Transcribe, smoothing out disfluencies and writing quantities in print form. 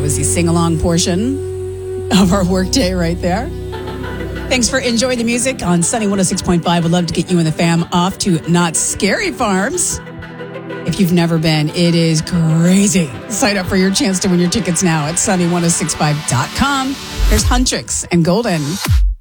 was the sing-along portion of our workday right there. Thanks for enjoying the music on Sunny 106.5. Would love to get you and the fam off to Knott's Scary Farms. If you've never been, it is crazy. Sign up for your chance to win your tickets now at sunny1065.com. There's Huntrix and Golden.